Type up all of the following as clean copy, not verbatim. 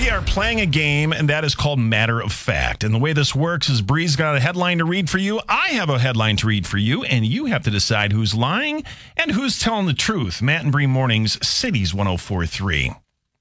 We are playing a game, and that is called Matter of Fact. And the way this works is Bree's got a headline to read for you. I have a headline to read for you, and you have to decide who's lying and who's telling the truth. Matt and Bree Mornings, Cities 104.3.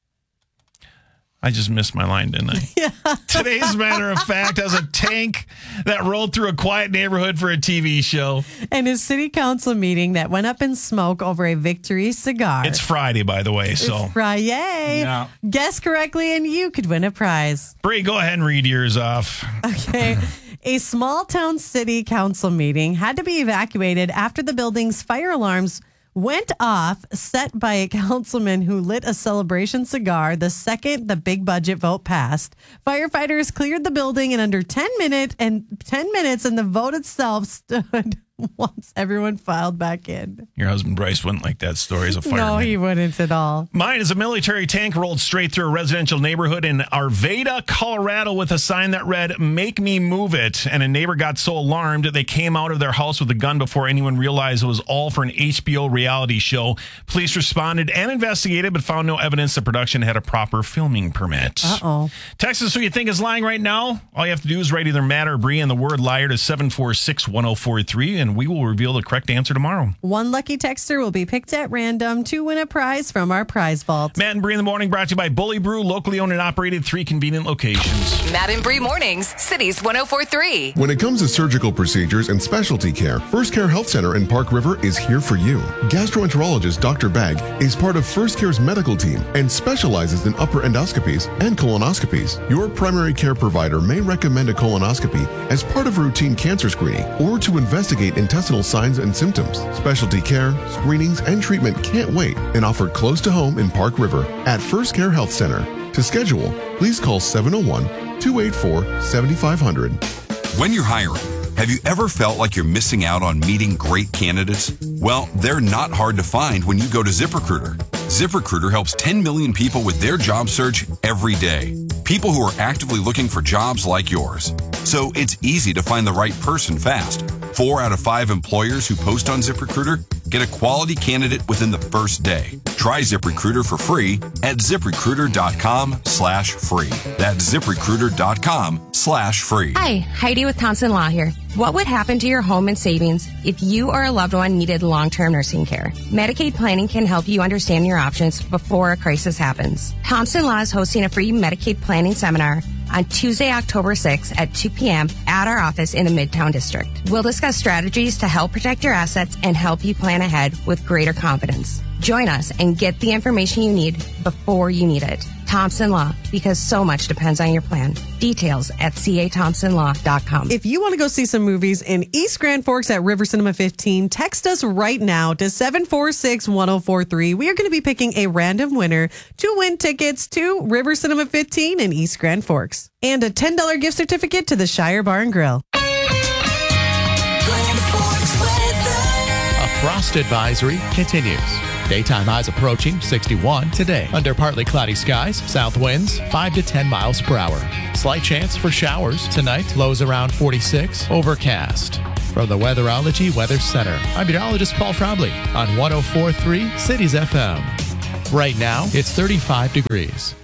I just missed my line, didn't I? Yeah. Today's Matter of Fact has a tank that rolled through a quiet neighborhood for a TV show. And a city council meeting that went up in smoke over a victory cigar. It's Friday, by the way. So it's Friday. Yeah. Guess correctly and you could win a prize. Bree, go ahead and read yours off. Okay. A small town city council meeting had to be evacuated after the building's fire alarms went off, set by a councilman who lit a celebration cigar the second the big budget vote passed. Firefighters cleared the building in under 10 minutes, and the vote itself stood once everyone filed back in. Your husband Bryce wouldn't like that story as a fireman. No, he wouldn't at all. Mine is a military tank rolled straight through a residential neighborhood in Arvada, Colorado, with a sign that read, "Make me move it." And a neighbor got so alarmed they came out of their house with a gun before anyone realized it was all for an HBO reality show. Police responded and investigated, but found no evidence the production had a proper filming permit. Uh-oh. Text us who you think is lying right now. All you have to do is write either Matt or Bree and the word liar to 746-1043, and we will reveal the correct answer tomorrow. One lucky texter will be picked at random to win a prize from our prize vault. Matt and Bree in the Morning, brought to you by Bully Brew, locally owned and operated, 3 convenient locations. Matt and Bree Mornings, Cities 104.3. When it comes to surgical procedures and specialty care, First Care Health Center in Park River is here for you. Gastroenterologist Dr. Bagg is part of First Care's medical team and specializes in upper endoscopies and colonoscopies. Your primary care provider may recommend a colonoscopy as part of routine cancer screening or to investigate intestinal signs and symptoms. Specialty care, screenings, and treatment can't wait and offered close to home in Park River at First Care Health Center. To schedule, please call 701-284-7500. When you're hiring, have you ever felt like you're missing out on meeting great candidates? Well, they're not hard to find when you go to ZipRecruiter. ZipRecruiter helps 10 million people with their job search every day. People who are actively looking for jobs like yours. So it's easy to find the right person fast. 4 out of 5 employers who post on ZipRecruiter get a quality candidate within the first day. Try ZipRecruiter for free at ZipRecruiter.com/free. That's ZipRecruiter.com/free. Hi, Heidi with Thompson Law here. What would happen to your home and savings if you or a loved one needed long-term nursing care? Medicaid planning can help you understand your options before a crisis happens. Thompson Law is hosting a free Medicaid planning seminar on Tuesday, October 6th at 2 p.m. at our office in the Midtown District. We'll discuss strategies to help protect your assets and help you plan ahead with greater confidence. Join us and get the information you need before you need it. Thompson Law, because so much depends on your plan. Details at cathompsonlaw.com. If you want to go see some movies in East Grand Forks at River Cinema 15, text us right now to 746-1043. We are going to be picking a random winner to win tickets to River Cinema 15 in East Grand Forks and a $10 gift certificate to the Shire Bar and Grill. A frost advisory continues. Daytime highs approaching 61 today. Under partly cloudy skies, south winds 5 to 10 miles per hour. Slight chance for showers tonight. Lows around 46. Overcast. From the Weatherology Weather Center, I'm meteorologist Paul Trombley on 104.3 Cities FM. Right now, it's 35 degrees.